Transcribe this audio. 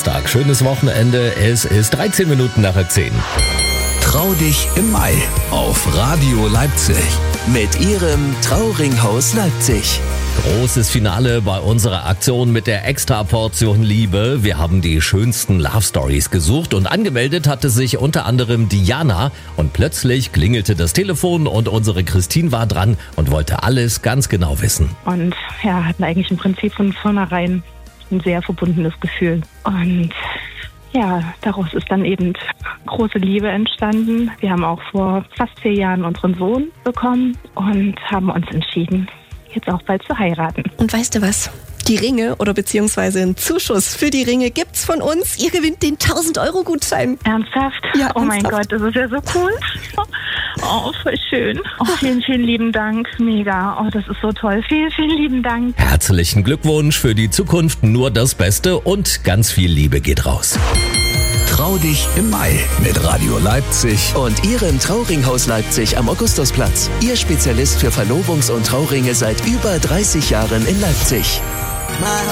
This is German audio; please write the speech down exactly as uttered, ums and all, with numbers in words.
Donnerstag, schönes Wochenende. Es ist dreizehn Minuten nach zehn. Trau dich im Mai auf Radio Leipzig. Mit Ihrem Trauringhaus Leipzig. Großes Finale bei unserer Aktion mit der Extra-Portion Liebe. Wir haben die schönsten Love-Stories gesucht und angemeldet hatte sich unter anderem Diana. Und plötzlich klingelte das Telefon und unsere Christine war dran und wollte alles ganz genau wissen. Und ja, hatten eigentlich im Prinzip von vornherein ein sehr verbundenes Gefühl. Und ja, daraus ist dann eben große Liebe entstanden. Wir haben auch vor fast vier Jahren unseren Sohn bekommen und haben uns entschieden, jetzt auch bald zu heiraten. Und weißt du was? Die Ringe oder beziehungsweise einen Zuschuss für die Ringe gibt's von uns. Ihr gewinnt den tausend Euro Gutschein. Ernsthaft? Ja, oh mein ernsthaft. Gott, das ist ja so cool. Oh, voll schön. Oh, vielen, vielen lieben Dank. Mega. Oh, das ist so toll. Vielen, vielen lieben Dank. Herzlichen Glückwunsch für die Zukunft, nur das Beste und ganz viel Liebe geht raus. Trau dich im Mai mit Radio Leipzig. Und Ihrem Trauringhaus Leipzig am Augustusplatz. Ihr Spezialist für Verlobungs- und Trauringe seit über dreißig Jahren in Leipzig.